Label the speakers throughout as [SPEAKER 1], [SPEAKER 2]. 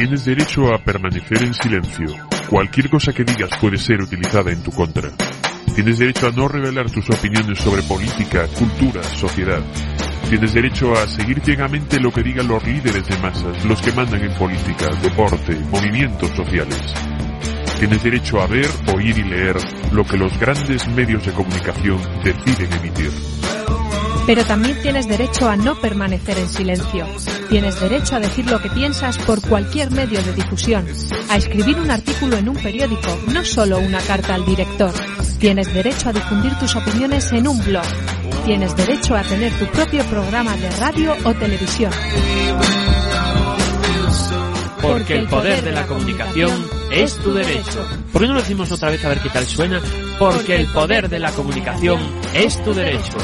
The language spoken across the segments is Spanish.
[SPEAKER 1] Tienes derecho a permanecer en silencio. Cualquier cosa que digas puede ser utilizada en tu contra. Tienes derecho a no revelar tus opiniones sobre política, cultura, sociedad. Tienes derecho a seguir ciegamente lo que digan los líderes de masas, los que mandan en política, deporte, movimientos sociales. Tienes derecho a ver, oír y leer lo que los grandes medios de comunicación deciden emitir.
[SPEAKER 2] Pero también tienes derecho a no permanecer en silencio. Tienes derecho a decir lo que piensas por cualquier medio de difusión, a escribir un artículo en un periódico, no solo una carta al director. Tienes derecho a difundir tus opiniones en un blog. Tienes derecho a tener tu propio programa de radio o televisión.
[SPEAKER 3] Porque el poder de la comunicación es tu derecho. ¿Por qué no lo decimos otra vez a ver qué tal suena? Porque el poder de la comunicación es tu derecho.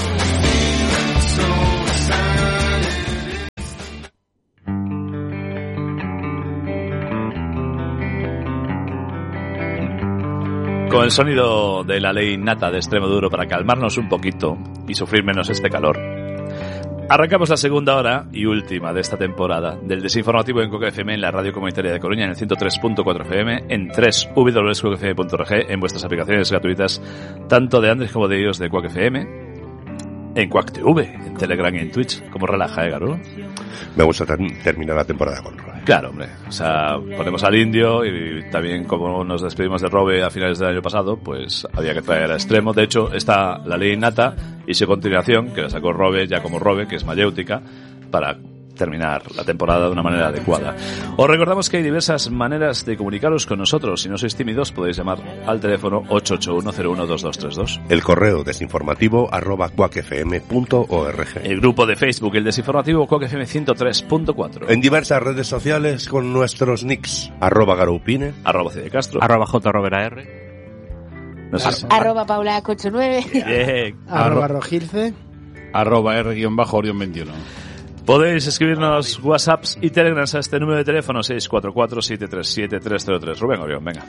[SPEAKER 4] Con el sonido de la ley nata de Extremoduro para calmarnos un poquito y sufrir menos este calor, arrancamos la segunda hora y última de esta temporada del desinformativo en Cuac FM, en la radio comunitaria de Coruña, en el 103.4 FM, en www.cuacfm.org, en vuestras aplicaciones gratuitas, tanto de Android como de iOS de Cuac FM, en Cuac TV, en Telegram y en Twitch. ¿Cómo relaja, Garu?
[SPEAKER 5] Me gusta terminar la temporada con Robe.
[SPEAKER 4] Claro, hombre. O sea, ponemos al Indio y también, como nos despedimos de Robe a finales del año pasado, pues había que traer a Extremo. De hecho, está la ley nata y su continuación, que la sacó Robe ya como Robe, que es mayéutica, para terminar la temporada de una manera adecuada. Os recordamos que hay diversas maneras de comunicaros con nosotros. Si no sois tímidos, podéis llamar al teléfono 881-012232.
[SPEAKER 5] El correo desinformativo@cuacfm.org.
[SPEAKER 4] El grupo de Facebook, el desinformativo Cuac FM 103.4.
[SPEAKER 5] En diversas redes sociales con nuestros nicks: @garoupine,
[SPEAKER 4] @cidecastro,
[SPEAKER 6] @jrobertr,
[SPEAKER 4] no sé.
[SPEAKER 7] @paulacocho9,
[SPEAKER 8] @rogilce,
[SPEAKER 6] @r_orion21.
[SPEAKER 4] Podéis escribirnos WhatsApps y Telegrams a este número de teléfono 644-737-303. Rubén Orión, venga.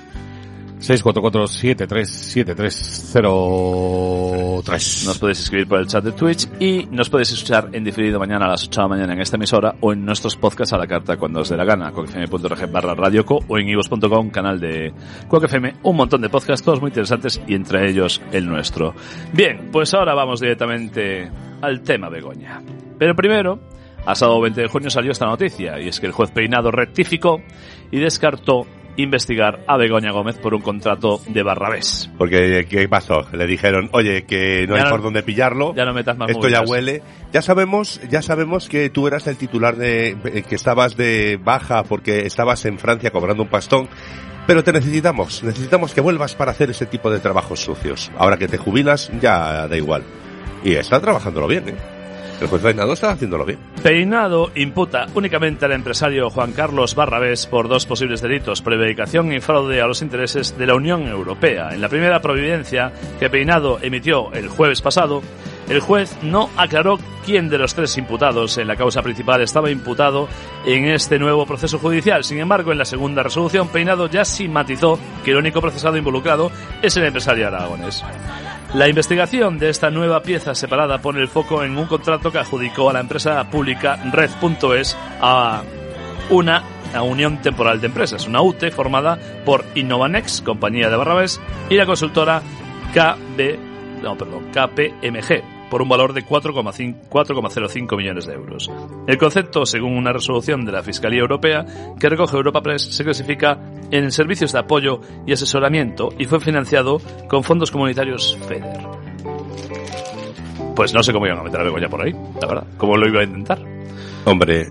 [SPEAKER 6] 644-737303.
[SPEAKER 4] Nos podéis escribir por el chat de Twitch y nos podéis escuchar en diferido mañana a las 8 de la mañana en esta emisora o en nuestros podcasts a la carta cuando os dé la gana, cuacfm.org/radioco o en ivos.com, canal de Cuac FM. Un montón de podcasts, todos muy interesantes y entre ellos el nuestro. Bien, pues ahora vamos directamente al tema Begoña. Pero primero, a sábado 20 de junio salió esta noticia, y es que el juez Peinado rectificó y descartó investigar a Begoña Gómez por un contrato de Barrabés.
[SPEAKER 5] Porque, ¿qué pasó? Le dijeron, oye, que no hay por dónde pillarlo.
[SPEAKER 4] Ya no metas más
[SPEAKER 5] esto
[SPEAKER 4] movidas.
[SPEAKER 5] Ya huele. Ya sabemos que tú eras el titular que estabas de baja porque estabas en Francia cobrando un pastón. Pero te necesitamos que vuelvas para hacer ese tipo de trabajos sucios. Ahora que te jubilas, ya da igual. Y está trabajándolo bien, ¿eh? El juez Peinado está haciéndolo bien.
[SPEAKER 4] Peinado imputa únicamente al empresario Juan Carlos Barrabés por dos posibles delitos: prevaricación y fraude a los intereses de la Unión Europea. En la primera providencia que Peinado emitió el jueves pasado, el juez no aclaró quién de los tres imputados en la causa principal estaba imputado en este nuevo proceso judicial. Sin embargo, en la segunda resolución, Peinado ya sí matizó que el único procesado involucrado es el empresario aragonés. La investigación de esta nueva pieza separada pone el foco en un contrato que adjudicó a la empresa pública Red.es a una unión temporal de empresas, una UTE formada por Innovanex, compañía de Barrabés, y la consultora KPMG, por un valor de 4,05 millones de euros. El concepto, según una resolución de la Fiscalía Europea que recoge Europa Press, se clasifica en servicios de apoyo y asesoramiento y fue financiado con fondos comunitarios FEDER. Pues no sé cómo iban a meter a Begoña por ahí, la verdad. ¿Cómo lo iba a intentar?
[SPEAKER 5] Hombre,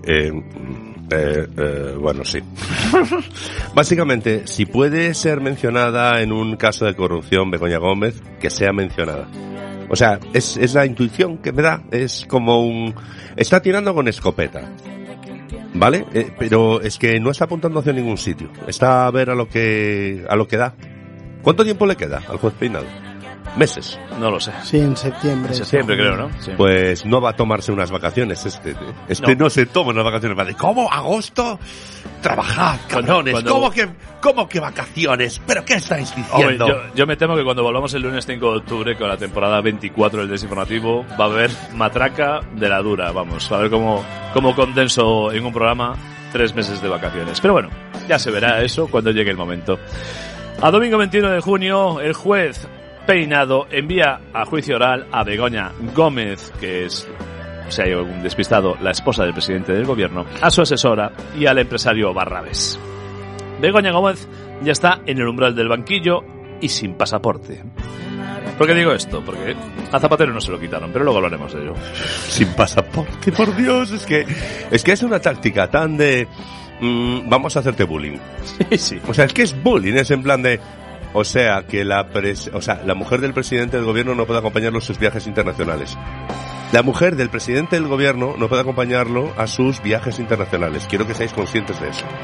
[SPEAKER 5] bueno, sí. Básicamente, si puede ser mencionada en un caso de corrupción Begoña Gómez, que sea mencionada. O sea, es la intuición que me da. Es como está tirando con escopeta, ¿vale? Pero es que no está apuntando hacia ningún sitio. Está a ver a lo que da. ¿Cuánto tiempo le queda al juez Peinado? ¿Meses?
[SPEAKER 4] No lo sé.
[SPEAKER 8] Sí, en septiembre.
[SPEAKER 4] En septiembre, creo, ¿no? Sí.
[SPEAKER 5] Pues no va a tomarse unas vacaciones no se toma unas vacaciones. Vale, ¿cómo? ¿Agosto? Trabajad, cabrones. ¿Cómo que vacaciones? ¿Pero qué estáis diciendo?
[SPEAKER 4] Hombre, yo me temo que cuando volvamos el lunes 5 de octubre con la temporada 24 del Desinformativo va a haber matraca de la dura, vamos. A ver cómo condenso en un programa 3 meses de vacaciones. Pero bueno, ya se verá eso cuando llegue el momento. A domingo 21 de junio, el juez Peinado envía a juicio oral a Begoña Gómez, que es, si hay algún despistado, la esposa del presidente del gobierno, a su asesora y al empresario Barrabés. Begoña Gómez ya está en el umbral del banquillo y sin pasaporte. ¿Por qué digo esto? Porque a Zapatero no se lo quitaron, pero luego hablaremos de ello.
[SPEAKER 5] Sin pasaporte, por Dios, es que es una táctica tan de vamos a hacerte bullying.
[SPEAKER 4] Sí.
[SPEAKER 5] O sea, es que es bullying, es en plan de, o sea, que la mujer del presidente del gobierno no puede acompañarlo en sus viajes internacionales. La mujer del presidente del gobierno no puede acompañarlo a sus viajes internacionales. Quiero que seáis conscientes de eso.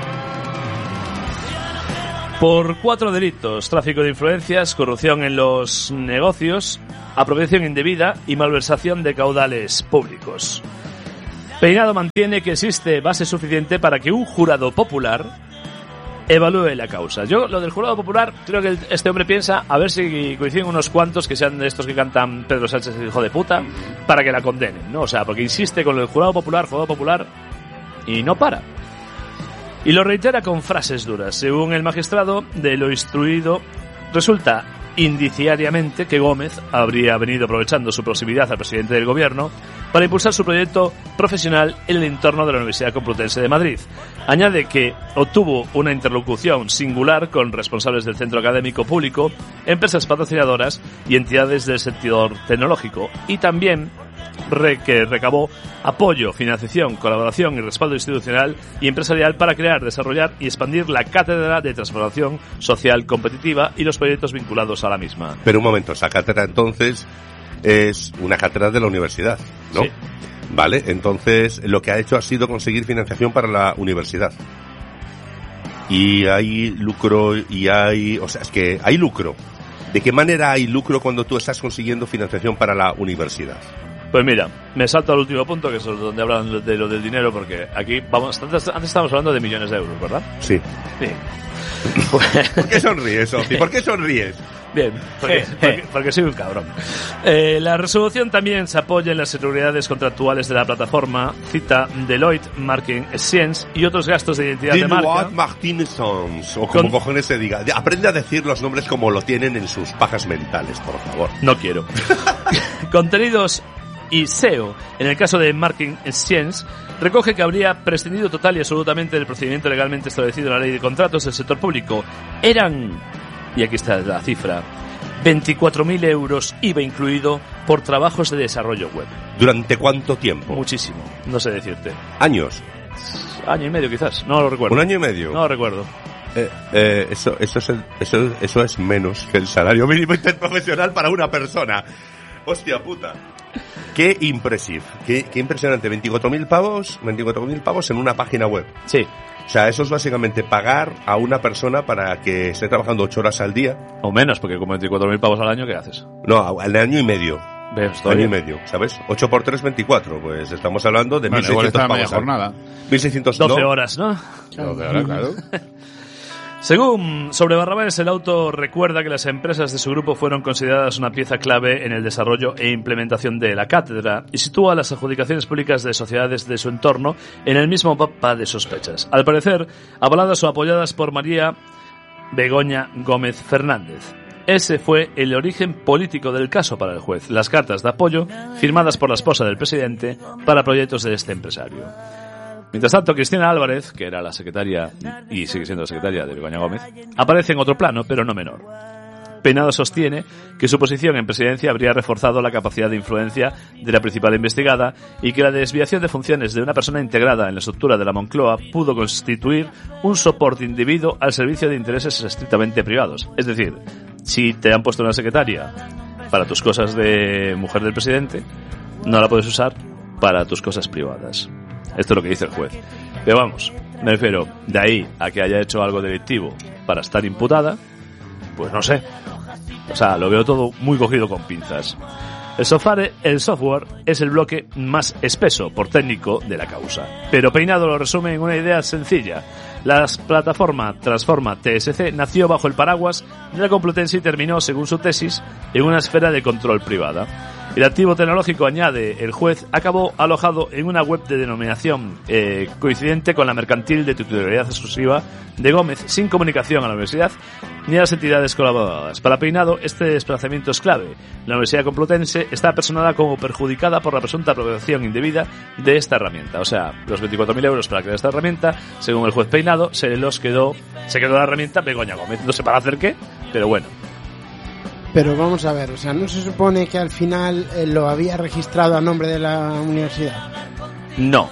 [SPEAKER 4] Por 4 delitos: tráfico de influencias, corrupción en los negocios, apropiación indebida y malversación de caudales públicos. Peinado mantiene que existe base suficiente para que un jurado popular evalúe la causa. Yo, lo del jurado popular, creo que este hombre piensa a ver si coinciden unos cuantos que sean de estos que cantan Pedro Sánchez, hijo de puta, para que la condenen, ¿no? O sea, porque insiste con el jurado popular, y no para. Y lo reitera con frases duras. Según el magistrado, de lo instruido, resulta indiciariamente que Gómez habría venido aprovechando su proximidad al presidente del gobierno para impulsar su proyecto profesional en el entorno de la Universidad Complutense de Madrid. Añade que obtuvo una interlocución singular con responsables del centro académico público, empresas patrocinadoras y entidades del sector tecnológico, y también que recabó apoyo, financiación, colaboración y respaldo institucional y empresarial para crear, desarrollar y expandir la cátedra de transformación social competitiva y los proyectos vinculados a la misma.
[SPEAKER 5] Pero un momento, esa cátedra entonces es una cátedra de la universidad, ¿no?
[SPEAKER 4] Sí.
[SPEAKER 5] Vale, entonces lo que ha hecho ha sido conseguir financiación para la universidad. Y hay lucro o sea, es que hay lucro. ¿De qué manera hay lucro cuando tú estás consiguiendo financiación para la universidad?
[SPEAKER 4] Pues mira, me salto al último punto, que es donde hablan de lo del dinero, porque aquí vamos, antes estábamos hablando de millones de euros, ¿verdad?
[SPEAKER 5] Sí. ¿Por qué sonríes, Sofi? ¿Por qué sonríes?
[SPEAKER 4] Bien, porque soy un cabrón. La resolución también se apoya en las seguridades contractuales de la plataforma, cita Deloitte Marketing Science y otros gastos de identidad de marca.
[SPEAKER 5] Deloitte Marketing Science, o como cojones se diga. Aprende a decir los nombres como lo tienen en sus pajas mentales, por favor.
[SPEAKER 4] No quiero. Contenidos y SEO. En el caso de Marketing Science, recoge que habría prescindido total y absolutamente del procedimiento legalmente establecido en la ley de contratos del sector público. Eran, y aquí está la cifra, 24.000 euros IVA incluido por trabajos de desarrollo web.
[SPEAKER 5] ¿Durante cuánto tiempo?
[SPEAKER 4] Muchísimo, no sé decirte.
[SPEAKER 5] ¿Años?
[SPEAKER 4] Año y medio quizás, no lo recuerdo.
[SPEAKER 5] ¿Un año y medio?
[SPEAKER 4] No lo recuerdo.
[SPEAKER 5] Eso es menos que el salario mínimo interprofesional para una persona. Hostia puta. Qué impresivo, qué impresionante. 24.000 pavos en una página web.
[SPEAKER 4] Sí.
[SPEAKER 5] O sea, eso es básicamente pagar a una persona para que esté trabajando 8 horas al día.
[SPEAKER 4] O menos, porque con 24.000 pavos al año, ¿qué haces?
[SPEAKER 5] No, al año y medio.
[SPEAKER 4] ¿Ves?
[SPEAKER 5] Año y medio, ¿sabes? 8 por 3, 24. Pues estamos hablando de 1.600 pavos.
[SPEAKER 6] Jornada.
[SPEAKER 5] 1.600,
[SPEAKER 4] 12 horas, ¿no?
[SPEAKER 6] 12 horas, claro.
[SPEAKER 4] Según sobre Barrabés, el auto recuerda que las empresas de su grupo fueron consideradas una pieza clave en el desarrollo e implementación de la cátedra y sitúa las adjudicaciones públicas de sociedades de su entorno en el mismo mapa de sospechas. Al parecer, avaladas o apoyadas por María Begoña Gómez Fernández. Ese fue el origen político del caso para el juez. Las cartas de apoyo firmadas por la esposa del presidente para proyectos de este empresario. Mientras tanto, Cristina Álvarez, que era la secretaria y sigue siendo la secretaria de Begoña Gómez, aparece en otro plano, pero no menor. Peinado sostiene que su posición en presidencia habría reforzado la capacidad de influencia de la principal investigada y que la desviación de funciones de una persona integrada en la estructura de la Moncloa pudo constituir un soporte indebido al servicio de intereses estrictamente privados. Es decir, si te han puesto una secretaria para tus cosas de mujer del presidente, no la puedes usar para tus cosas privadas. Esto es lo que dice el juez. Pero vamos, me refiero, de ahí a que haya hecho algo delictivo para estar imputada, pues no sé. O sea, lo veo todo muy cogido con pinzas. El software es el bloque más espeso por técnico de la causa. Pero Peinado lo resume en una idea sencilla. La plataforma Transforma TSC nació bajo el paraguas de la Complutense y terminó, según su tesis, en una esfera de control privada. El activo tecnológico, añade el juez, acabó alojado en una web de denominación coincidente con la mercantil de titularidad exclusiva de Gómez, sin comunicación a la universidad ni a las entidades colaboradoras. Para Peinado, este desplazamiento es clave. La Universidad Complutense está personada como perjudicada por la presunta apropiación indebida de esta herramienta. O sea, los 24.000 euros para crear esta herramienta, según el juez Peinado, se quedó la herramienta Begoña Gómez. No sé para hacer qué, pero bueno.
[SPEAKER 8] Pero vamos a ver, o sea, ¿no se supone que al final lo había registrado a nombre de la universidad?
[SPEAKER 4] No.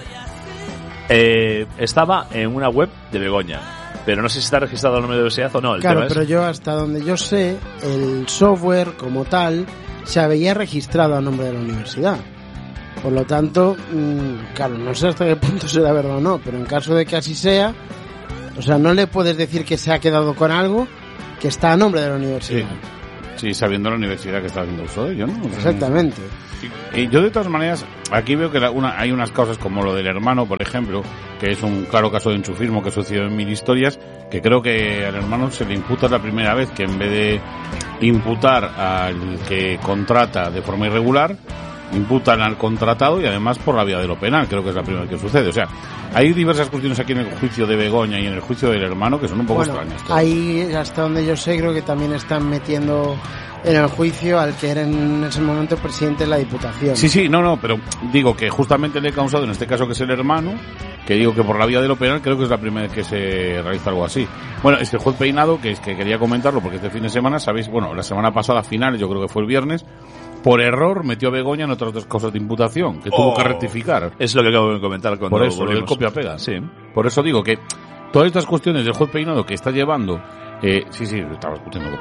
[SPEAKER 4] Estaba en una web de Begoña, pero no sé si está registrado a nombre de la universidad o no.
[SPEAKER 8] Claro, pero yo hasta donde yo sé, el software como tal se había registrado a nombre de la universidad. Por lo tanto, claro, no sé hasta qué punto será verdad o no, pero en caso de que así sea, o sea, no le puedes decir que se ha quedado con algo que está a nombre de la universidad.
[SPEAKER 6] Sí, sabiendo la universidad que está haciendo uso de ello, ¿no?
[SPEAKER 8] Exactamente.
[SPEAKER 6] Y yo de todas maneras, aquí veo que hay unas causas como lo del hermano, por ejemplo, que es un claro caso de enchufismo que sucedió en 1000 historias, que creo que al hermano se le imputa la primera vez, que en vez de imputar al que contrata de forma irregular, imputan al contratado y además por la vía de lo penal, creo que es la primera vez que sucede. O sea, hay diversas cuestiones aquí en el juicio de Begoña y en el juicio del hermano que son un poco extrañas.
[SPEAKER 8] Ahí, hasta donde yo sé, creo que también están metiendo en el juicio al que era en ese momento presidente de la Diputación.
[SPEAKER 6] Sí, no, pero digo que justamente le he causado, en este caso que es el hermano, que digo que por la vía de lo penal creo que es la primera vez que se realiza algo así. Bueno, este juez Peinado, que es que quería comentarlo porque este fin de semana, sabéis, bueno, la semana pasada final, yo creo que fue el viernes, por error metió a Begoña en otras dos cosas de imputación, que tuvo que rectificar.
[SPEAKER 4] Es lo que acabo de comentar cuando
[SPEAKER 6] por eso,
[SPEAKER 4] volvimos.
[SPEAKER 6] el copia-pega.
[SPEAKER 4] Sí.
[SPEAKER 6] Por eso digo que todas estas cuestiones del juez Peinado que está llevando, sí, estaba escuchando,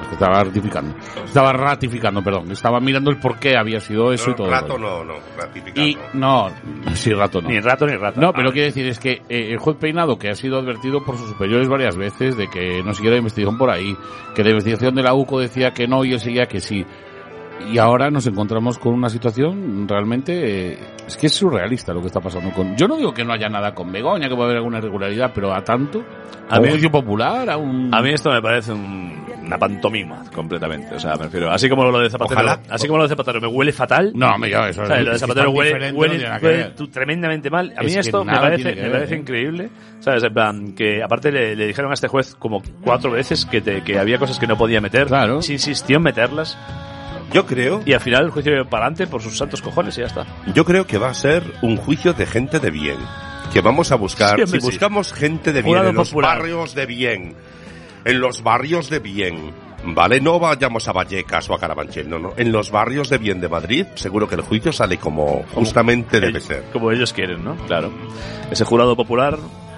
[SPEAKER 6] estaba ratificando, estaba mirando el por qué había sido eso y todo.
[SPEAKER 5] Rato no, ratificando.
[SPEAKER 6] Y rato no.
[SPEAKER 4] Ni rato.
[SPEAKER 6] No, pero quiero decir es que el juez Peinado, que ha sido advertido por sus superiores varias veces de que no siguiera la investigación por ahí, que la investigación de la UCO decía que no y él seguía que sí. Y ahora nos encontramos con una situación realmente es que es surrealista lo que está pasando con. Yo no digo que no haya nada con Begoña, que puede haber alguna irregularidad, pero a tanto, a un juicio popular, a mí
[SPEAKER 4] esto me parece una pantomima completamente, o sea, me refiero, así como lo de Zapatero, como lo de Zapatero me huele fatal.
[SPEAKER 6] No, me eso.
[SPEAKER 4] ¿Sabes? Lo de Zapatero huele tremendamente mal. A mí esto me parece increíble, ¿sabes? En plan, que aparte le dijeron a este juez como 4 veces que había cosas que no podía meter,
[SPEAKER 6] claro.
[SPEAKER 4] Se insistió en meterlas.
[SPEAKER 5] Yo creo...
[SPEAKER 4] Y al final el juicio para adelante por sus santos cojones y ya está.
[SPEAKER 5] Yo creo que va a ser un juicio de gente de bien. Que vamos a buscar...
[SPEAKER 4] Siempre
[SPEAKER 5] si buscamos gente de bien
[SPEAKER 4] Jurado
[SPEAKER 5] en los
[SPEAKER 4] popular.
[SPEAKER 5] barrios de bien, en los barrios de bien, ¿vale? No vayamos a Vallecas o a Carabanchel, no. En los barrios de bien de Madrid, seguro que el juicio sale como justamente debe ser.
[SPEAKER 4] Como ellos quieren, ¿no? Claro. Ese jurado popular...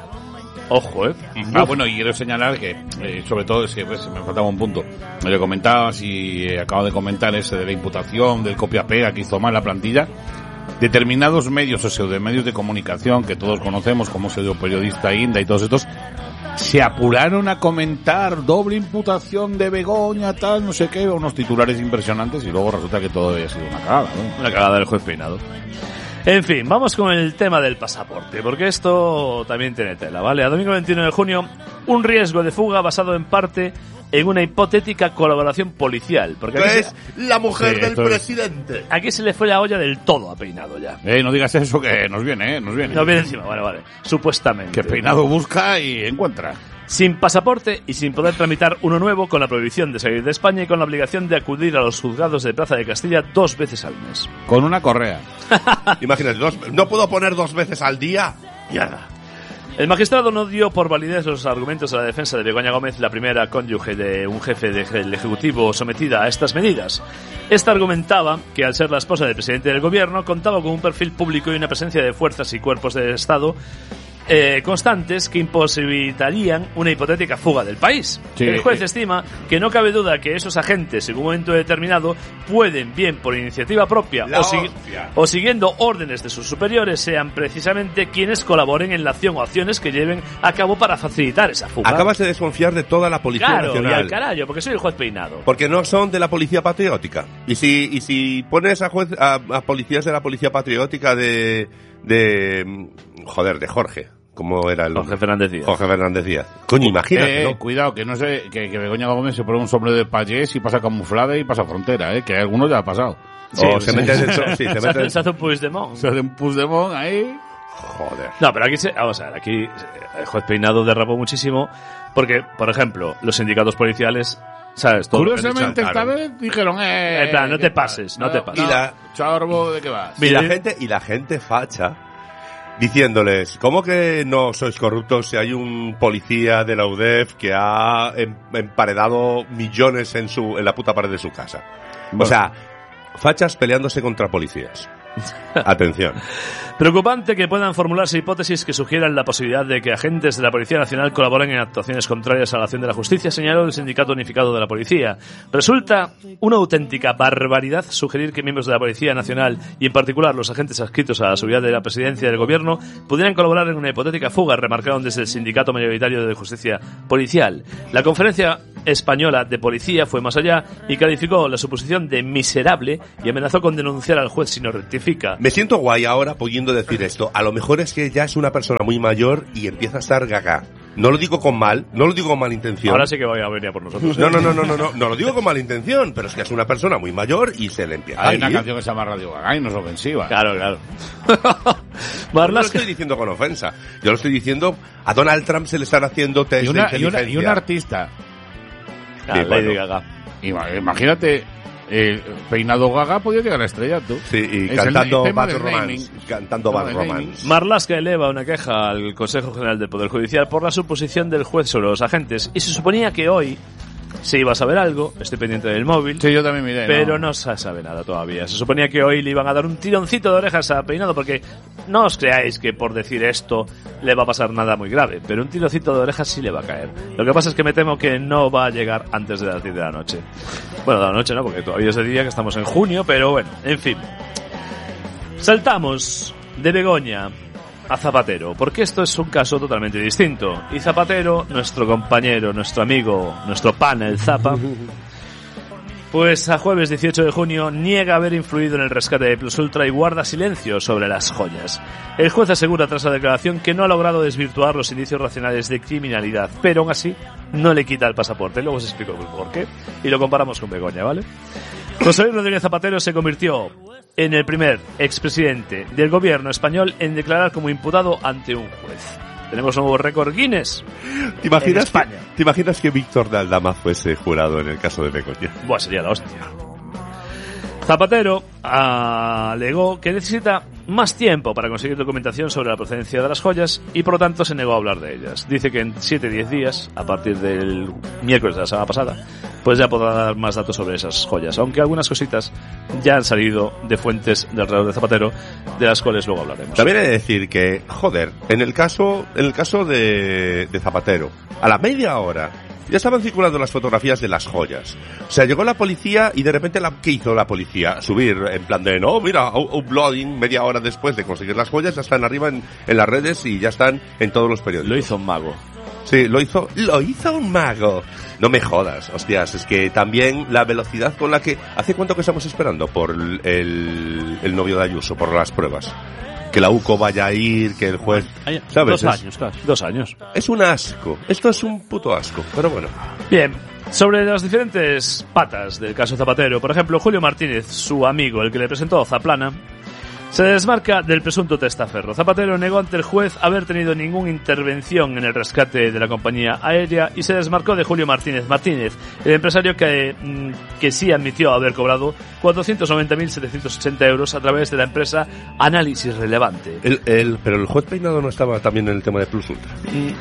[SPEAKER 4] Ojo,
[SPEAKER 6] bueno, y quiero señalar que, sobre todo, es que me faltaba un punto. Me lo comentabas y acabo de comentar ese de la imputación, del copia-pega que hizo mal la plantilla. Determinados medios o pseudomedios de comunicación que todos conocemos como pseudoperiodista Inda y todos estos, se apuraron a comentar doble imputación de Begoña, tal, no sé qué, unos titulares impresionantes y luego resulta que todo había sido una cagada, ¿no?
[SPEAKER 4] Una cagada del juez Peinado. En fin, vamos con el tema del pasaporte, porque esto también tiene tela, ¿vale? A domingo 21 de junio, un riesgo de fuga basado en parte en una hipotética colaboración policial. Porque
[SPEAKER 5] es la mujer del presidente.
[SPEAKER 4] Aquí se le fue la olla del todo a Peinado ya.
[SPEAKER 6] No digas eso que nos viene. Nos viene
[SPEAKER 4] encima, vale. Supuestamente.
[SPEAKER 6] Que Peinado busca y encuentra.
[SPEAKER 4] Sin pasaporte y sin poder tramitar uno nuevo, con la prohibición de salir de España y con la obligación de acudir a los juzgados de Plaza de Castilla 2 veces al mes.
[SPEAKER 6] Con una correa.
[SPEAKER 5] Imagínate, ¿no puedo poner 2 veces al día?
[SPEAKER 4] Ya. El magistrado no dio por validez los argumentos de la defensa de Begoña Gómez, la primera cónyuge de un jefe del Ejecutivo sometida a estas medidas. Esta argumentaba que, al ser la esposa del presidente del gobierno, contaba con un perfil público y una presencia de fuerzas y cuerpos del Estado constantes que imposibilitarían una hipotética fuga del país. Sí. El juez estima que no cabe duda que esos agentes en un momento determinado pueden, bien por iniciativa propia o siguiendo órdenes de sus superiores, sean precisamente quienes colaboren en la acción o acciones que lleven a cabo para facilitar esa fuga.
[SPEAKER 5] Acabas de desconfiar de toda la Policía Nacional.
[SPEAKER 4] Claro, y al carajo, porque soy el juez Peinado.
[SPEAKER 5] Porque no son de la Policía Patriótica. Y si pones a policías de la Policía Patriótica de Jorge, ¿cómo era el
[SPEAKER 4] Jorge Fernández Díaz.
[SPEAKER 5] Jorge Fernández Díaz. Coño, imagínate, ¿no?
[SPEAKER 6] Cuidado, que no sé, que Begoña Gómez se pone un sombrero de payés y pasa camuflada y pasa frontera, que algunos ya ha pasado.
[SPEAKER 5] O se mete dentro, sí, se mete
[SPEAKER 4] Se hace un Puigdemont.
[SPEAKER 6] Se hace un Puigdemont ahí.
[SPEAKER 5] Joder.
[SPEAKER 4] No, pero vamos a ver, aquí el juez Peinado derrapó muchísimo porque, por ejemplo, los sindicatos policiales, ¿sabes? Todo lo que han dicho,
[SPEAKER 6] Curiosamente, esta
[SPEAKER 5] claro.
[SPEAKER 6] vez dijeron,
[SPEAKER 4] En plan, no te pases, no te pases.
[SPEAKER 5] Y la-
[SPEAKER 6] Chorbo, ¿de qué vas?
[SPEAKER 5] Y la gente facha diciéndoles, ¿cómo que no sois corruptos si hay un policía de la UDEF que ha emparedado millones en la puta pared de su casa?
[SPEAKER 4] Bueno.
[SPEAKER 5] O sea, fachas peleándose contra policías. Atención.
[SPEAKER 4] Preocupante que puedan formularse hipótesis que sugieran la posibilidad de que agentes de la Policía Nacional colaboren en actuaciones contrarias a la acción de la justicia, señaló el Sindicato Unificado de la Policía. Resulta una auténtica barbaridad sugerir que miembros de la Policía Nacional, y en particular los agentes adscritos a la seguridad de la presidencia del gobierno, pudieran colaborar en una hipotética fuga, remarcaron desde el Sindicato Mayoritario de Justicia Policial. La Conferencia Española de Policía fue más allá y calificó la suposición de miserable y amenazó con denunciar al juez si no rectifica.
[SPEAKER 5] Me siento guay ahora pudiendo decir esto. A lo mejor es que ya es una persona muy mayor y empieza a estar gaga. No lo digo con mala intención.
[SPEAKER 4] Ahora sí que voy a venir a por nosotros.
[SPEAKER 5] No lo digo con mala intención, pero es que es una persona muy mayor y se le empieza a
[SPEAKER 6] Hay
[SPEAKER 5] ir.
[SPEAKER 6] una canción que se llama Radio Gaga y no es ofensiva.
[SPEAKER 4] Claro.
[SPEAKER 5] No lo
[SPEAKER 4] Marlaska,
[SPEAKER 5] estoy diciendo con ofensa. Yo lo estoy diciendo, a Donald Trump se le están haciendo test de inteligencia.
[SPEAKER 6] Y un artista.
[SPEAKER 5] Sí,
[SPEAKER 4] Lady
[SPEAKER 5] bueno.
[SPEAKER 4] Gaga.
[SPEAKER 6] Imagínate, Peinado Gaga podía llegar a estrella, tú.
[SPEAKER 5] Sí, y
[SPEAKER 6] Es
[SPEAKER 5] cantando
[SPEAKER 6] el tema
[SPEAKER 5] Bad
[SPEAKER 6] del
[SPEAKER 5] Romance.
[SPEAKER 6] naming.
[SPEAKER 5] Cantando Bad
[SPEAKER 6] del
[SPEAKER 5] Romance.
[SPEAKER 4] Marlaska eleva una queja al Consejo General del Poder Judicial por la suposición del juez sobre los agentes y se suponía que hoy se iba a saber algo, estoy pendiente del móvil,
[SPEAKER 6] Sí, yo también miré.
[SPEAKER 4] pero no se sabe nada todavía. Se suponía que hoy le iban a dar un tironcito de orejas a Peinado porque no os creáis que por decir esto le va a pasar nada muy grave, pero un tironcito de orejas sí le va a caer. Lo que pasa es que me temo que no va a llegar antes de las 10 de la noche. Bueno, de la noche no, porque todavía es de día, que estamos en junio, pero bueno, en fin. Saltamos de Begoña a Zapatero, porque esto es un caso totalmente distinto. Y Zapatero, nuestro compañero, nuestro amigo, nuestro pana, el Zapa, pues a jueves 18 de junio niega haber influido en el rescate de Plus Ultra y guarda silencio sobre las joyas. El juez asegura tras la declaración que no ha logrado desvirtuar los indicios racionales de criminalidad, pero aún así no le quita el pasaporte. Luego os explico por qué y lo comparamos con Begoña, ¿vale? José Luis Rodríguez Zapatero se convirtió en el primer expresidente del gobierno español en declarar como imputado ante un juez. Tenemos un nuevo récord Guinness.
[SPEAKER 5] ¿Te imaginas,
[SPEAKER 4] en España.
[SPEAKER 5] ¿Te imaginas que Víctor de Aldama fuese jurado en el caso de Begoña?
[SPEAKER 4] Buah, sería la hostia. Zapatero alegó que necesita más tiempo para conseguir documentación sobre la procedencia de las joyas y por lo tanto se negó a hablar de ellas. Dice que en 7-10 días, a partir del miércoles de la semana pasada, pues ya podrá dar más datos sobre esas joyas, aunque algunas cositas ya han salido de fuentes de alrededor de Zapatero, de las cuales luego hablaremos.
[SPEAKER 5] También he de decir que, joder, en el caso de Zapatero, a la media hora ya estaban circulando las fotografías de las joyas. O sea, llegó la policía y de repente, ¿qué hizo la policía? Subir en plan de, no, mira, uploading, media hora después de conseguir las joyas, ya están arriba en las redes y ya están en todos los periódicos.
[SPEAKER 4] Lo hizo un mago.
[SPEAKER 5] Sí, lo hizo un mago. No me jodas, hostias, es que también la velocidad con la que... ¿Hace cuánto que estamos esperando por el novio de Ayuso, por las pruebas? Que la UCO vaya a ir, que el juez... ¿Sabes?
[SPEAKER 3] 2 años, casi.
[SPEAKER 4] 2 años.
[SPEAKER 5] Es un asco. Esto es un puto asco, pero bueno.
[SPEAKER 4] Bien, sobre las diferentes patas del caso Zapatero, por ejemplo, Julio Martínez, su amigo, el que le presentó Zaplana, se desmarca del presunto testaferro. Zapatero negó ante el juez haber tenido ninguna intervención en el rescate de la compañía aérea y se desmarcó de Julio Martínez, el empresario que sí admitió haber cobrado 490.780 euros a través de la empresa Análisis Relevante.
[SPEAKER 5] Pero el juez Peinado no estaba también en el tema de Plus Ultra.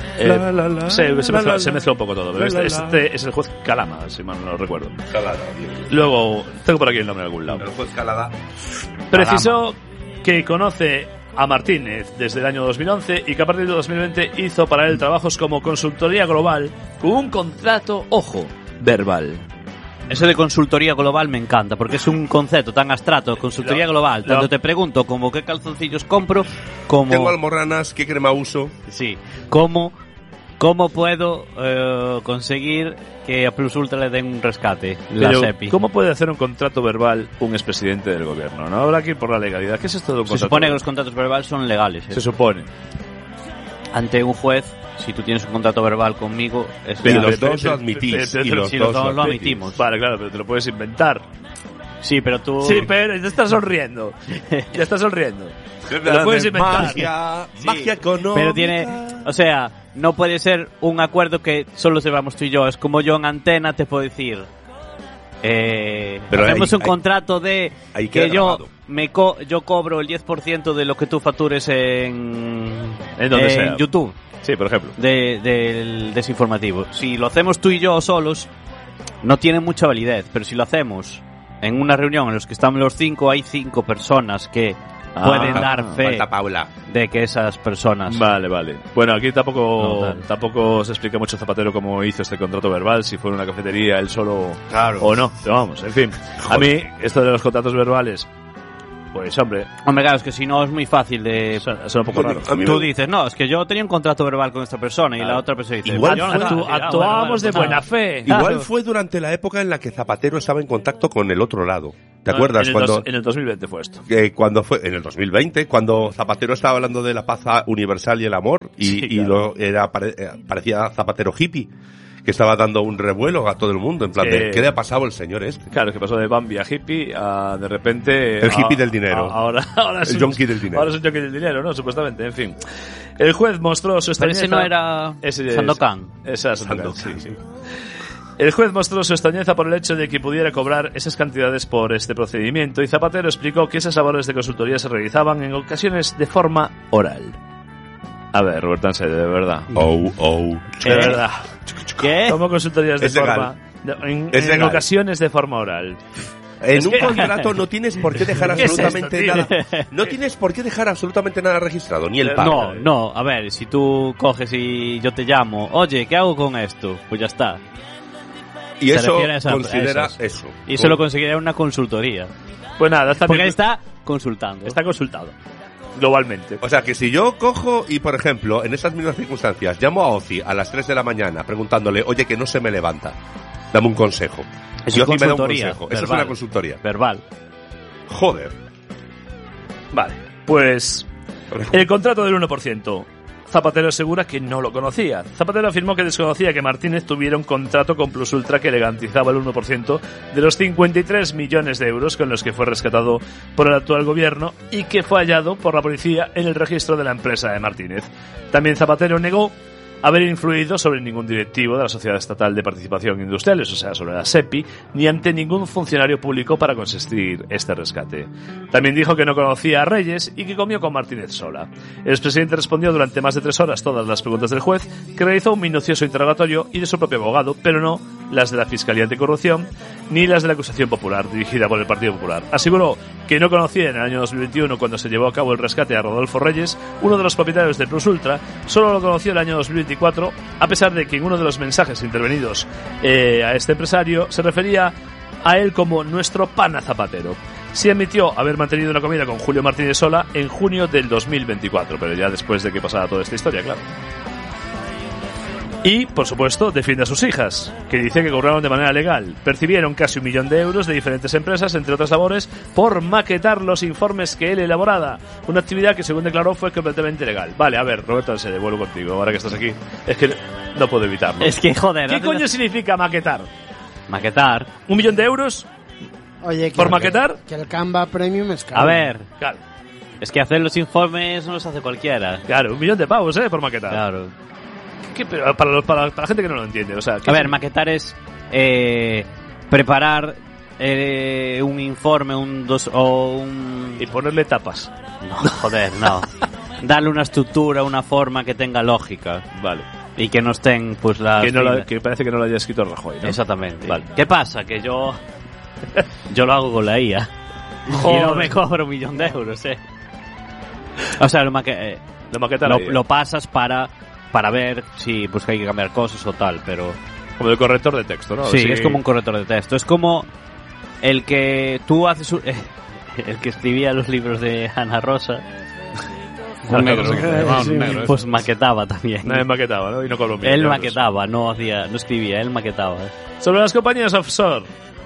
[SPEAKER 4] Se mezcla un poco todo, pero este es el juez Calama, si mal no lo recuerdo.
[SPEAKER 5] Calada,
[SPEAKER 4] Luego, tengo por aquí el nombre en algún lado.
[SPEAKER 5] el juez Calada.
[SPEAKER 4] Precisó que conoce a Martínez desde el año 2011 y que a partir de 2020 hizo para él trabajos como consultoría global con un contrato, ojo, verbal.
[SPEAKER 3] Eso de consultoría global me encanta, porque es un concepto tan abstracto, consultoría global. Tanto te pregunto como qué calzoncillos compro, como...
[SPEAKER 5] Tengo almorranas, qué crema uso.
[SPEAKER 3] Sí, ¿Cómo puedo conseguir que a Plus Ultra le den un rescate? La
[SPEAKER 4] Pero,
[SPEAKER 3] SEPI.
[SPEAKER 4] ¿cómo puede hacer un contrato verbal un expresidente del gobierno? No habrá que ir por la legalidad. ¿Qué es esto de un
[SPEAKER 3] Se
[SPEAKER 4] contrato
[SPEAKER 3] supone que
[SPEAKER 4] verbal?
[SPEAKER 3] los contratos verbales son legales.
[SPEAKER 4] Se supone.
[SPEAKER 7] ante un juez, si tú tienes un contrato verbal conmigo, es
[SPEAKER 5] Pero los dos lo admitís. Y los
[SPEAKER 7] si los
[SPEAKER 5] dos
[SPEAKER 7] dos lo
[SPEAKER 5] admitís.
[SPEAKER 7] admitimos.
[SPEAKER 4] Vale, claro, pero te lo puedes inventar.
[SPEAKER 7] Sí, pero tú...
[SPEAKER 4] Sí, pero te estás sonriendo. Ya estás sonriendo. Te lo puedes inventar.
[SPEAKER 5] Magia económica.
[SPEAKER 7] Pero tiene... O sea, no puede ser un acuerdo que solo sepamos tú y yo. Es como yo en Antena te puedo decir...
[SPEAKER 5] Pero
[SPEAKER 7] hacemos un
[SPEAKER 5] hay-
[SPEAKER 7] contrato de
[SPEAKER 5] ahí
[SPEAKER 7] que
[SPEAKER 5] queda
[SPEAKER 7] yo
[SPEAKER 5] grabado.
[SPEAKER 7] yo cobro el 10% de lo que tú factures
[SPEAKER 4] En donde sea.
[SPEAKER 7] YouTube
[SPEAKER 4] Sí, por ejemplo.
[SPEAKER 7] del desinformativo. Si lo hacemos tú y yo solos, no tiene mucha validez, pero si lo hacemos en una reunión en la que estamos los 5, hay 5 personas que pueden dar fe
[SPEAKER 5] Falta Paula.
[SPEAKER 7] de que esas personas...
[SPEAKER 4] Vale, vale. Bueno, aquí
[SPEAKER 7] No,
[SPEAKER 4] tampoco
[SPEAKER 7] tal.
[SPEAKER 4] tampoco se explica mucho Zapatero cómo hizo este contrato verbal, si fue en una cafetería él solo
[SPEAKER 5] Claro.
[SPEAKER 4] o no. Pero vamos, en fin. A mí, esto de los contratos verbales, pues hombre,
[SPEAKER 7] Hombre, claro, es que si no es muy fácil de...
[SPEAKER 4] suena un poco raro.
[SPEAKER 5] A mí
[SPEAKER 7] Tú
[SPEAKER 5] me-
[SPEAKER 7] dices, no, es que yo tenía un contrato verbal con esta persona y
[SPEAKER 4] Claro.
[SPEAKER 7] la otra persona dice,
[SPEAKER 5] Igual
[SPEAKER 7] "Yo no
[SPEAKER 5] fue-
[SPEAKER 7] estaba".
[SPEAKER 4] Actuábamos de buena fe.
[SPEAKER 5] Igual fue durante la época en la que Zapatero estaba en contacto con el otro lado. ¿Te acuerdas?
[SPEAKER 4] En el 2020 fue esto.
[SPEAKER 5] Cuando fue en el 2020, cuando Zapatero estaba hablando de la paz universal y el amor, y,
[SPEAKER 4] Sí,
[SPEAKER 5] y
[SPEAKER 4] claro.
[SPEAKER 5] parecía Zapatero hippie, que estaba dando un revuelo a todo el mundo, en plan
[SPEAKER 4] Sí.
[SPEAKER 5] de, ¿qué le ha pasado al señor este?
[SPEAKER 4] Claro, que pasó de Bambi a hippie a de repente...
[SPEAKER 5] El hippie del dinero.
[SPEAKER 4] Ahora es
[SPEAKER 5] El
[SPEAKER 4] un
[SPEAKER 5] yonki del dinero.
[SPEAKER 4] Ahora es un yonki del dinero, ¿no? Supuestamente, en fin. El juez mostró su
[SPEAKER 7] Pero
[SPEAKER 4] extrañeza...
[SPEAKER 7] ese no era Sandokan.
[SPEAKER 4] Esa es Sandokan, sí. El juez mostró su extrañeza por el hecho de que pudiera cobrar esas cantidades por este procedimiento y Zapatero explicó que esas labores de consultoría se realizaban en ocasiones de forma oral. A ver, Roberto Ansede, de verdad. De verdad.
[SPEAKER 7] ¿Qué?
[SPEAKER 4] ¿Cómo consultorías de
[SPEAKER 5] Es
[SPEAKER 4] forma...
[SPEAKER 5] legal.
[SPEAKER 4] En
[SPEAKER 5] Es legal.
[SPEAKER 4] ocasiones de forma oral.
[SPEAKER 5] En un contrato no tienes por qué dejar
[SPEAKER 4] ¿Qué es esto,
[SPEAKER 5] absolutamente
[SPEAKER 4] tío?
[SPEAKER 5] nada. No tienes por qué dejar absolutamente nada registrado, ni el pago.
[SPEAKER 7] No, a ver, si tú coges y yo te llamo, oye, ¿qué hago con esto? Pues ya está.
[SPEAKER 5] Y
[SPEAKER 7] Se
[SPEAKER 5] eso
[SPEAKER 7] refiere a esa-
[SPEAKER 5] considera
[SPEAKER 7] a eso.
[SPEAKER 5] eso.
[SPEAKER 7] Y eso lo conseguiría una consultoría.
[SPEAKER 4] Pues nada, está
[SPEAKER 7] Porque
[SPEAKER 4] bien-
[SPEAKER 7] ahí está consultando.
[SPEAKER 4] está consultado. Globalmente.
[SPEAKER 5] O sea, que si yo cojo y, por ejemplo, en esas mismas circunstancias, llamo a Ozi a las 3 de la mañana preguntándole, oye, que no se me levanta, dame un consejo.
[SPEAKER 7] Es
[SPEAKER 5] Y
[SPEAKER 7] una
[SPEAKER 5] Ozi me da un
[SPEAKER 7] consultoría,
[SPEAKER 5] consejo. Eso es
[SPEAKER 7] verbal.
[SPEAKER 5] una consultoría.
[SPEAKER 7] Verbal.
[SPEAKER 5] Joder.
[SPEAKER 4] Vale, pues el contrato del 1%. Zapatero asegura que no lo conocía. Zapatero afirmó que desconocía que Martínez tuviera un contrato con Plus Ultra que le garantizaba el 1% de los 53 millones de euros con los que fue rescatado por el actual gobierno y que fue hallado por la policía en el registro de la empresa de Martínez. También Zapatero negó haber influido sobre ningún directivo de la Sociedad Estatal de Participación Industriales, o sea, sobre la SEPI, ni ante ningún funcionario público para consistir este rescate. También dijo que no conocía a Reyes y que comió con Martínez sola. El expresidente respondió durante más de 3 horas todas las preguntas del juez, que realizó un minucioso interrogatorio y de su propio abogado, pero no las de la Fiscalía Anticorrupción ni las de la acusación popular dirigida por el Partido Popular. Aseguró que no conocía en el año 2021, cuando se llevó a cabo el rescate a Rodolfo Reyes, uno de los propietarios de Plus Ultra, solo lo conoció el año 2024, a pesar de que en uno de los mensajes intervenidos a este empresario se refería a él como nuestro pana Zapatero. Sí admitió haber mantenido una comida con Julio Martínez Sola en junio del 2024, pero ya después de que pasara toda esta historia, claro. Y, por supuesto, defiende a sus hijas, que dice que cobraron de manera legal. Percibieron casi 1 millón de euros de diferentes empresas, entre otras labores, por maquetar los informes que él elaboraba. Una actividad que, según declaró, fue completamente legal. Vale, a ver, Roberto, se devuelvo contigo, ahora que estás aquí. Es que no puedo evitarlo.
[SPEAKER 7] Es que, joder.
[SPEAKER 4] ¿Qué coño significa maquetar?
[SPEAKER 7] Maquetar.
[SPEAKER 4] 1 millón de euros
[SPEAKER 8] Oye,
[SPEAKER 4] por maquetar.
[SPEAKER 8] Que el Canva Premium es caro.
[SPEAKER 7] A ver,
[SPEAKER 4] Claro,
[SPEAKER 7] es que hacer los informes no los hace cualquiera.
[SPEAKER 4] claro, 1 millón de pavos, por maquetar.
[SPEAKER 7] Claro.
[SPEAKER 4] ¿Qué? Pero para la gente que no lo entiende, o sea... ¿qué
[SPEAKER 7] A ver,
[SPEAKER 4] es?
[SPEAKER 7] maquetar es preparar un informe,
[SPEAKER 4] Y ponerle tapas.
[SPEAKER 7] No, joder, no. Darle una estructura, una forma que tenga lógica.
[SPEAKER 4] Vale.
[SPEAKER 7] Y que no estén, pues, las...
[SPEAKER 4] Que parece que no lo haya escrito Rajoy, ¿no?
[SPEAKER 7] Exactamente.
[SPEAKER 4] Vale.
[SPEAKER 7] ¿Qué pasa? Que yo lo hago con la IA. Y no me cobro 1 millón de euros, O sea,
[SPEAKER 4] Lo maqueta
[SPEAKER 7] lo pasas para ver si pues que hay que cambiar cosas o tal, pero...
[SPEAKER 4] como de corrector de texto, ¿no?
[SPEAKER 7] Sí, es como un corrector de texto. Es como el que tú haces... el que escribía los libros de Ana Rosa,
[SPEAKER 6] Un negro.
[SPEAKER 8] Sí.
[SPEAKER 6] Un negro.
[SPEAKER 7] pues maquetaba también.
[SPEAKER 4] Nadie maquetaba, ¿no? Y no cobró 1 millón
[SPEAKER 7] Él
[SPEAKER 4] de euros.
[SPEAKER 7] maquetaba, no escribía, él maquetaba.
[SPEAKER 4] Sobre las compañías offshore.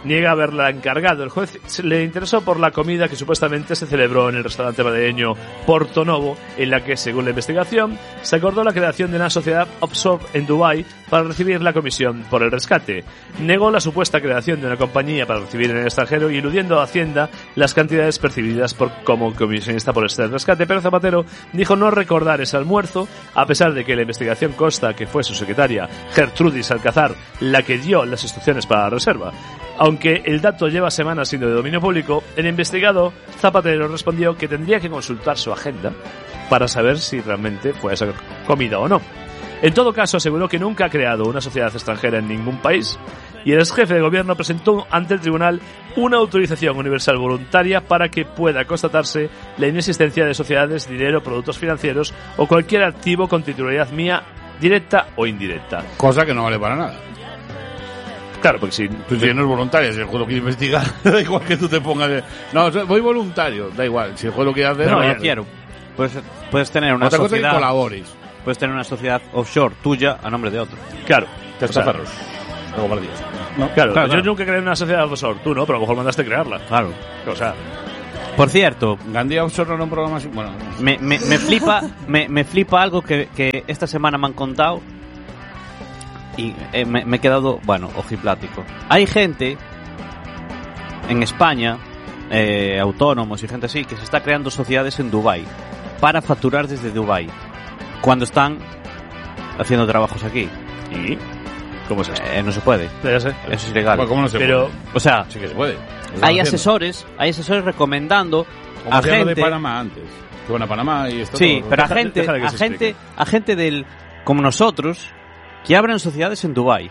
[SPEAKER 4] niega haberla encargado. El juez le interesó por la comida que supuestamente se celebró en el restaurante madrileño Porto Novo, en la que, según la investigación, se acordó la creación de una sociedad offshore en Dubái para recibir la comisión por el rescate. Negó la supuesta creación de una compañía para recibir en el extranjero y eludiendo a Hacienda las cantidades percibidas como comisionista por este rescate, pero Zapatero dijo no recordar ese almuerzo, a pesar de que la investigación consta que fue su secretaria, Gertrudis Alcázar, la que dio las instrucciones para la reserva. Aunque el dato lleva semanas siendo de dominio público, el investigado Zapatero respondió que tendría que consultar su agenda para saber si realmente fue esa comida o no. En todo caso, aseguró que nunca ha creado una sociedad extranjera en ningún país y el exjefe de gobierno presentó ante el tribunal una autorización universal voluntaria para que pueda constatarse la inexistencia de sociedades, dinero, productos financieros o cualquier activo con titularidad mía, directa o indirecta.
[SPEAKER 6] Cosa que no vale para nada.
[SPEAKER 4] Claro, porque si
[SPEAKER 6] tú no es voluntario, si el juez lo quiere investigar, da igual que tú te pongas de... No, voy voluntario, da igual, si el juez lo quiere hacer...
[SPEAKER 7] No, yo quiero. Puedes tener una
[SPEAKER 6] otra
[SPEAKER 7] sociedad...
[SPEAKER 6] cosa que colabores.
[SPEAKER 7] Puedes tener una sociedad offshore tuya a nombre de otro.
[SPEAKER 4] Claro.
[SPEAKER 6] Castafarros. Luego para Dios.
[SPEAKER 4] No, claro, yo nunca creé una sociedad offshore, tú no, pero a lo mejor mandaste crearla.
[SPEAKER 7] Claro.
[SPEAKER 4] O sea...
[SPEAKER 7] Por cierto...
[SPEAKER 6] Gandía offshore no era un programa así... Bueno...
[SPEAKER 7] Me flipa algo que esta semana me han contado y me he quedado, bueno, ojiplático. Hay gente en España, autónomos y gente así, que se está creando sociedades en Dubái para facturar desde Dubái cuando están haciendo trabajos aquí.
[SPEAKER 4] ¿Y cómo es eso?
[SPEAKER 7] No se puede.
[SPEAKER 4] Ya sé.
[SPEAKER 7] Eso es ilegal.
[SPEAKER 6] Bueno, ¿cómo no se
[SPEAKER 4] puede?
[SPEAKER 7] O sea,
[SPEAKER 6] sí que se puede.
[SPEAKER 7] Hay asesores recomendando
[SPEAKER 6] como
[SPEAKER 7] a
[SPEAKER 6] gente
[SPEAKER 7] gente
[SPEAKER 6] de Panamá antes. Que van a Panamá y esto.
[SPEAKER 7] Sí,
[SPEAKER 6] todo.
[SPEAKER 7] pero a gente del como nosotros que abren sociedades en Dubái.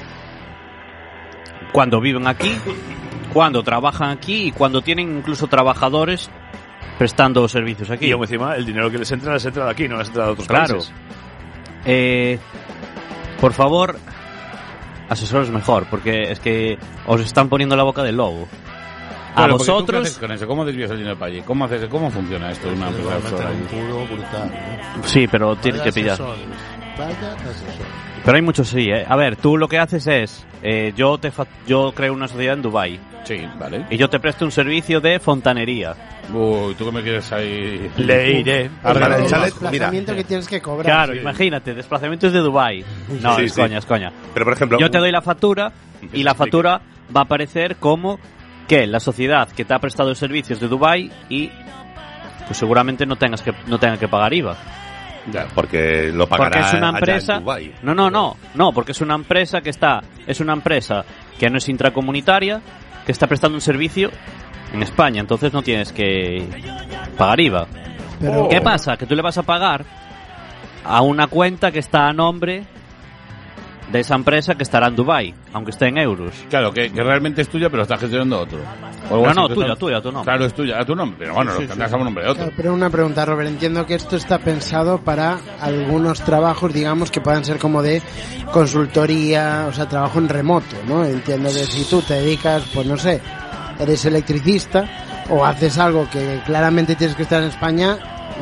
[SPEAKER 7] Cuando viven aquí, cuando trabajan aquí y cuando tienen incluso trabajadores prestando servicios aquí.
[SPEAKER 4] Y como encima el dinero que les entra de aquí, no les entra de otros países.
[SPEAKER 7] Por favor, asesores mejor, porque es que os están poniendo la boca del lobo. A
[SPEAKER 6] Bueno,
[SPEAKER 7] vosotros...
[SPEAKER 6] ¿tú qué haces con eso? ¿Cómo desvías el dinero para allí? ¿Cómo funciona esto de una empresa offshore allí?
[SPEAKER 7] Sí, pero tienes que pillar. Pero hay muchos sí, ¿eh? A ver, tú lo que haces es... yo creo una sociedad en Dubái.
[SPEAKER 6] Sí, vale.
[SPEAKER 7] Y yo te presto un servicio de fontanería.
[SPEAKER 6] Uy, ¿tú qué me quieres ahí?
[SPEAKER 4] Le iré.
[SPEAKER 5] Para el
[SPEAKER 8] El
[SPEAKER 5] chalet,
[SPEAKER 8] desplazamiento
[SPEAKER 5] mira.
[SPEAKER 8] que tienes que cobrar.
[SPEAKER 7] Claro, imagínate, desplazamientos de Dubái. No,
[SPEAKER 5] Sí,
[SPEAKER 7] es
[SPEAKER 5] sí.
[SPEAKER 7] coña, es coña.
[SPEAKER 5] Pero por ejemplo,
[SPEAKER 7] Yo te doy la factura y la factura va a aparecer como que la sociedad que te ha prestado servicios de Dubái y pues seguramente no tenga que pagar IVA.
[SPEAKER 6] Ya.
[SPEAKER 5] porque lo pagará
[SPEAKER 7] Porque es una
[SPEAKER 5] allá
[SPEAKER 7] empresa.
[SPEAKER 5] en Dubái.
[SPEAKER 7] No, porque es una empresa es una empresa que no es intracomunitaria, que está prestando un servicio en España, entonces no tienes que pagar IVA.
[SPEAKER 8] Pero,
[SPEAKER 7] ¿Qué pasa? Que tú le vas a pagar a una cuenta que está a nombre de esa empresa que estará en Dubái, aunque esté en euros.
[SPEAKER 6] Claro, que realmente es tuya, pero está gestionando otro. O algo
[SPEAKER 7] No,
[SPEAKER 6] así,
[SPEAKER 7] tuya, a tu nombre.
[SPEAKER 6] Claro, es tuya, a tu nombre. Pero bueno, lo tendrás a un nombre de otro.
[SPEAKER 8] claro, pero una pregunta, Robert. Entiendo que esto está pensado para algunos trabajos, digamos, que puedan ser como de consultoría, o sea, trabajo en remoto, ¿no? Entiendo que si tú te dedicas, pues no sé, eres electricista o haces algo que claramente tienes que estar en España,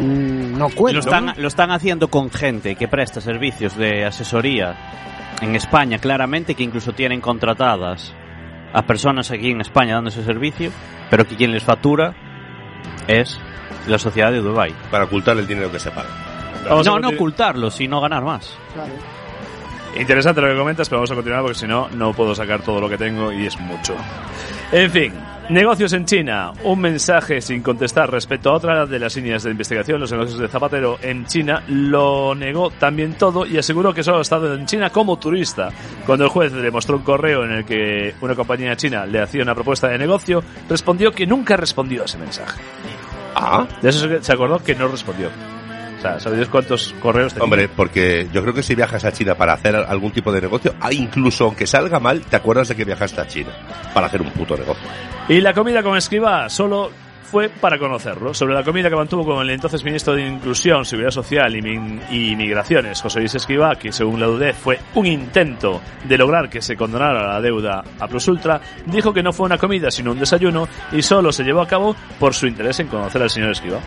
[SPEAKER 8] no cuenta.
[SPEAKER 7] Lo están haciendo con gente que presta servicios de asesoría en España, claramente, que incluso tienen contratadas a personas aquí en España dando ese servicio, pero que quien les factura es la sociedad de Dubái.
[SPEAKER 5] Para ocultar el dinero que se paga.
[SPEAKER 7] No ocultarlo, sino ganar más.
[SPEAKER 8] Claro.
[SPEAKER 4] Interesante lo que comentas, pero vamos a continuar porque si no, no puedo sacar todo lo que tengo y es mucho. En fin, negocios en China. Un mensaje sin contestar respecto a otra de las líneas de investigación. Los negocios de Zapatero en China lo negó también todo y aseguró que solo ha estado en China como turista. Cuando el juez le mostró un correo en el que una compañía china le hacía una propuesta de negocio, respondió que nunca respondió a ese mensaje. De eso se acordó que no respondió. O sea, ¿sabéis cuántos correos tenía?
[SPEAKER 5] Hombre, porque yo creo que si viajas a China para hacer algún tipo de negocio, incluso aunque salga mal, te acuerdas de que viajaste a China para hacer un puto negocio.
[SPEAKER 4] Y la comida con Escrivá solo fue para conocerlo. Sobre la comida que mantuvo con el entonces ministro de Inclusión, Seguridad Social y Migraciones, José Luis Escrivá, que según la UDE fue un intento de lograr que se condonara la deuda a Plusultra, dijo que no fue una comida sino un desayuno y solo se llevó a cabo por su interés en conocer al señor Escrivá.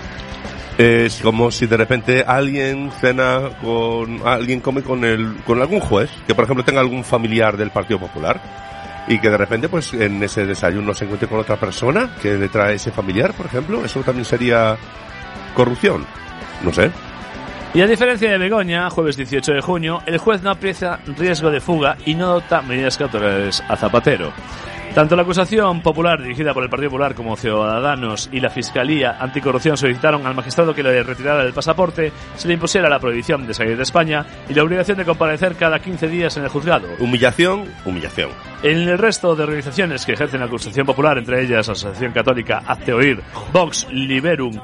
[SPEAKER 5] Es como si de repente alguien come con algún juez, que por ejemplo tenga algún familiar del Partido Popular, y que de repente pues en ese desayuno se encuentre con otra persona que le trae ese familiar, por ejemplo. Eso también sería corrupción. No sé.
[SPEAKER 4] Y a diferencia de Begoña, jueves 18 de junio, el juez no aprecia riesgo de fuga y no adopta medidas cautelares a Zapatero. Tanto la acusación popular dirigida por el Partido Popular como Ciudadanos y la Fiscalía Anticorrupción solicitaron al magistrado que le retirara el pasaporte, se le impusiera la prohibición de salir de España y la obligación de comparecer cada 15 días en el juzgado.
[SPEAKER 5] Humillación.
[SPEAKER 4] En el resto de organizaciones que ejercen la acusación popular, entre ellas Asociación Católica Hazte Oír, Vox, Liberum,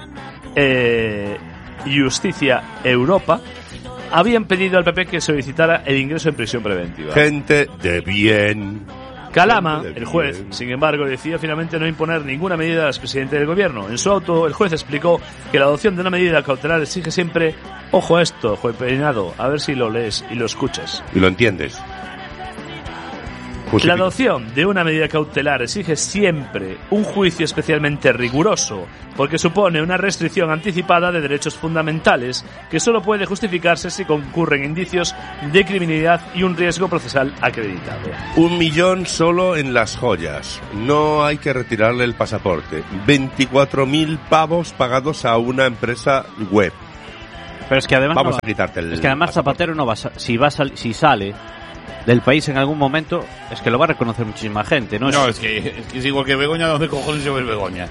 [SPEAKER 4] Justicia Europa, habían pedido al PP que solicitara el ingreso en prisión preventiva.
[SPEAKER 5] Gente de bien.
[SPEAKER 4] Calama, el juez, sin embargo, decidió finalmente no imponer ninguna medida al expresidente del gobierno. En su auto, el juez explicó que la adopción de una medida cautelar exige siempre, ojo a esto, juez Peinado, a ver si lo lees y lo escuchas.
[SPEAKER 5] Y lo entiendes.
[SPEAKER 4] La adopción de una medida cautelar exige siempre un juicio especialmente riguroso, porque supone una restricción anticipada de derechos fundamentales que solo puede justificarse si concurren indicios de criminalidad y un riesgo procesal acreditado.
[SPEAKER 5] 1 millón solo en Las Joyas. No hay que retirarle el pasaporte. 24.000 pavos pagados a una empresa web.
[SPEAKER 7] Pero es que además
[SPEAKER 5] vamos a quitarte el.
[SPEAKER 7] Es que además Zapatero no va si sale del país en algún momento, es que lo va a reconocer muchísima gente, ¿no?
[SPEAKER 6] No, es que es igual que Begoña. ¿Dónde cojones se va a ir Begoña?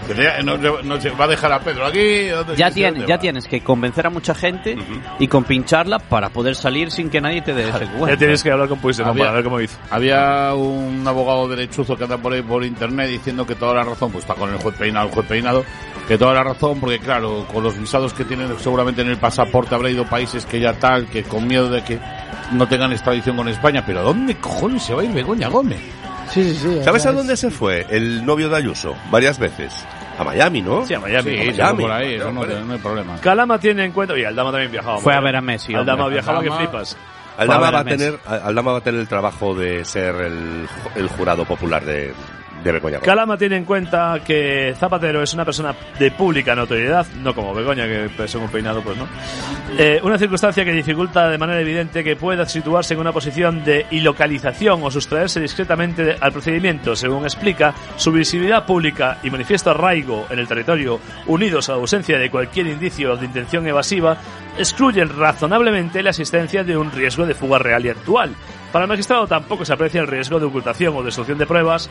[SPEAKER 6] No se va a dejar a Pedro aquí.
[SPEAKER 7] Ya tienes que convencer a mucha gente y compincharla para poder salir sin que nadie te dé ese cuenta.
[SPEAKER 4] Ya tienes que hablar con Puigdemont para ver cómo hizo.
[SPEAKER 6] Había un abogado derechuzo que anda por ahí por internet diciendo que toda la razón, pues está con el juez Peinado, que toda la razón, porque claro, con los visados que tienen seguramente en el pasaporte habrá ido países que ya tal, que con miedo de que no tengan extradición con España. Pero ¿a dónde cojones se va a ir Begoña Gómez?
[SPEAKER 8] Sí.
[SPEAKER 5] ¿Sabes a dónde se fue el novio de Ayuso? Varias veces. A Miami, ¿no?
[SPEAKER 4] Sí, a Miami.
[SPEAKER 6] Sí, por ahí, eso no hay problema.
[SPEAKER 4] Calama tiene en cuenta... Y Aldama también viajaba.
[SPEAKER 7] Fue a ver a Messi.
[SPEAKER 4] Aldama viajaba que flipas.
[SPEAKER 5] Aldama va a tener el trabajo de ser el jurado popular de Begoña.
[SPEAKER 4] Calama tiene en cuenta que Zapatero es una persona de pública notoriedad, no como Begoña, que según Peinado, pues no. Una circunstancia que dificulta de manera evidente que pueda situarse en una posición de ilocalización o sustraerse discretamente al procedimiento. Según explica, su visibilidad pública y manifiesto arraigo en el territorio, unidos a la ausencia de cualquier indicio de intención evasiva, excluyen razonablemente la existencia de un riesgo de fuga real y actual. Para el magistrado tampoco se aprecia el riesgo de ocultación o destrucción de pruebas,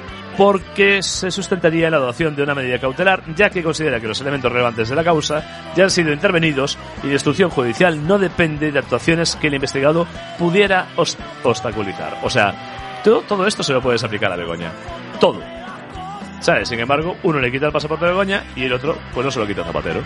[SPEAKER 4] porque se sustentaría en la adopción de una medida cautelar, ya que considera que los elementos relevantes de la causa ya han sido intervenidos y la instrucción judicial no depende de actuaciones que el investigado pudiera obstaculizar. O sea, todo esto se lo puedes aplicar a Begoña. Todo. ¿Sabes? Sin embargo, uno le quita el pasaporte a Begoña y el otro, pues no se lo quita a Zapatero.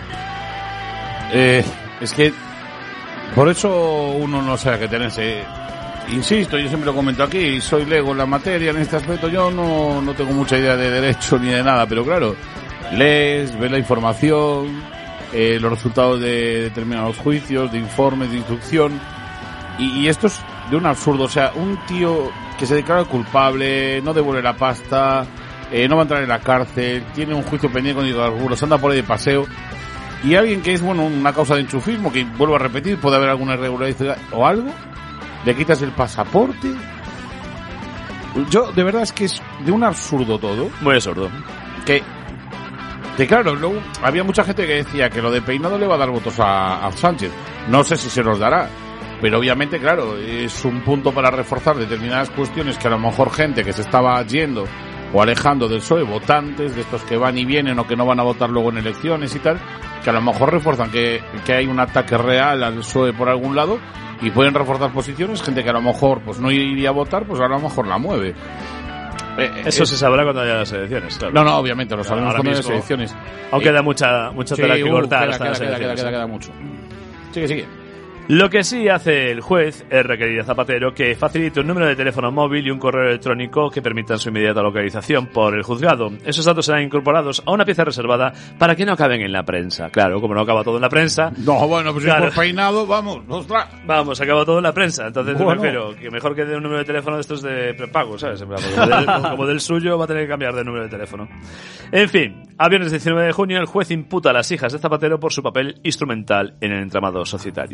[SPEAKER 6] Es que por eso uno no sabe qué tenerse. Insisto, yo siempre lo comento aquí, soy lego en la materia, en este aspecto yo no tengo mucha idea de derecho ni de nada, pero claro, lees, ves la información, los resultados de determinados juicios, de informes, de instrucción, y esto es de un absurdo. O sea, un tío que se declara culpable, no devuelve la pasta, no va a entrar en la cárcel, tiene un juicio pendiente con hidrocarburos, anda por ahí de paseo, y alguien que es, una causa de enchufismo, que vuelvo a repetir, puede haber alguna irregularidad o algo, le quitas el pasaporte. Yo, de verdad, es que es de un absurdo todo.
[SPEAKER 4] Muy absurdo.
[SPEAKER 6] Que claro, luego había mucha gente que decía que lo de Peinado le va a dar votos a Sánchez. No sé si se los dará, pero obviamente, claro, es un punto para reforzar determinadas cuestiones que a lo mejor gente que se estaba yendo o alejando del PSOE, votantes de estos que van y vienen o que no van a votar luego en elecciones y tal, que a lo mejor refuerzan que hay un ataque real al PSOE por algún lado, y pueden reforzar posiciones, gente que a lo mejor pues no iría a votar, pues a lo mejor la mueve.
[SPEAKER 4] Eso se sabrá cuando haya las elecciones, claro.
[SPEAKER 6] No, obviamente, lo sabemos cuando haya las elecciones.
[SPEAKER 4] Aún queda mucha tela que cortar.
[SPEAKER 6] Queda mucho. Sigue.
[SPEAKER 4] Lo que sí hace el juez es requerir a Zapatero que facilite un número de teléfono móvil y un correo electrónico que permitan su inmediata localización por el juzgado. Esos datos serán incorporados a una pieza reservada para que no acaben en la prensa. Claro, como no acaba todo en la prensa...
[SPEAKER 6] No, bueno, pues claro. Si por Peinado, vamos, ostras.
[SPEAKER 4] Vamos, acaba todo en la prensa. Entonces me refiero que mejor que dé un número de teléfono de estos de prepago, ¿sabes? Como del suyo va a tener que cambiar de número de teléfono. En fin, a viernes 19 de junio el juez imputa a las hijas de Zapatero por su papel instrumental en el entramado societario.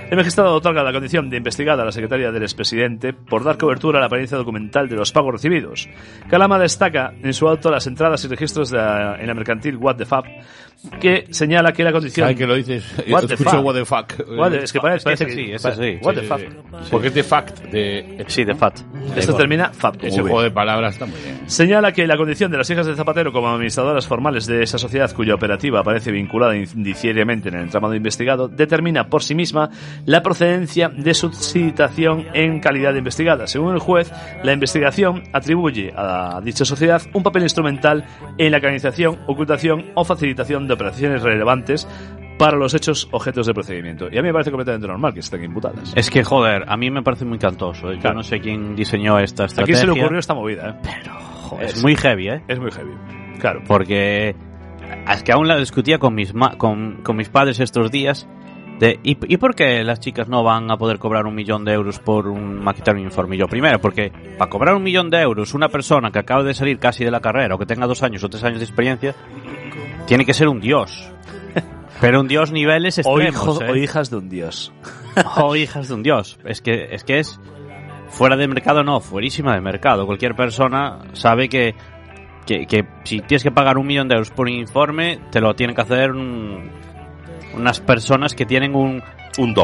[SPEAKER 4] El magistrado otorga la condición de investigada a la secretaria del expresidente por dar cobertura a la apariencia documental de los pagos recibidos. Calama destaca en su auto las entradas y registros en la mercantil What the Fuck, que señala que la condición...
[SPEAKER 6] Ay, que lo dices.
[SPEAKER 4] What the
[SPEAKER 6] Escucho
[SPEAKER 4] fuck.
[SPEAKER 6] What the fuck.
[SPEAKER 4] Es que parece que
[SPEAKER 7] sí, ese sí.
[SPEAKER 4] What the fuck.
[SPEAKER 6] Porque es de fact.
[SPEAKER 7] Sí, de FAT.
[SPEAKER 4] Esto termina FAP.
[SPEAKER 6] Ese juego de palabras está muy bien.
[SPEAKER 4] Señala que la condición de las hijas de Zapatero como administradoras formales de esa sociedad cuya operativa aparece vinculada indiciariamente en el entramado investigado determina por sí misma la procedencia de su citación en calidad de investigada. Según el juez, la investigación atribuye a dicha sociedad un papel instrumental en la organización, ocultación o facilitación de operaciones relevantes para los hechos objetos de procedimiento. Y a mí me parece completamente normal que estén imputadas.
[SPEAKER 7] Es que, joder, a mí me parece muy cantoso. Yo no sé quién diseñó esta estrategia.
[SPEAKER 4] Aquí se le ocurrió esta movida, ¿eh?
[SPEAKER 7] Pero, joder, es muy heavy, ¿eh?
[SPEAKER 4] Es muy heavy, claro.
[SPEAKER 7] Porque es que aún la discutía con mis padres estos días. ¿Y por qué las chicas no van a poder cobrar 1 millón de euros por maquitar un informe? Y yo, primero, porque para cobrar 1 millón de euros una persona que acaba de salir casi de la carrera o que tenga 2 años o 3 años de experiencia tiene que ser un dios. Pero un dios niveles extremos,
[SPEAKER 4] o hijas de un dios.
[SPEAKER 7] O hijas de un dios. Es que es fuera de mercado, no, fuerísima de mercado. Cualquier persona sabe que si tienes que pagar 1 millón de euros por un informe, te lo tienen que hacer unas personas que tienen un
[SPEAKER 5] don.